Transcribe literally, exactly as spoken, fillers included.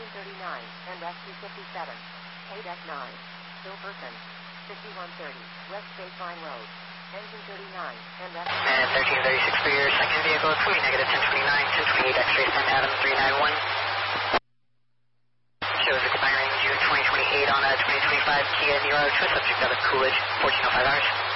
Engine thirty-nine, and S two fifty-seven. eight F nine. Bill Person. fifty-one thirty, West Baseline Road. Engine thirty-nine, and S... And thirteen thirty-six for your second vehicle, twenty negative ten twenty-nine, ten twenty-eight X-ray San Adam three nine one. Shows expiring June twenty twenty-eight on a twenty twenty-five Kia Niro to a subject of Coolidge, fourteen oh five hours.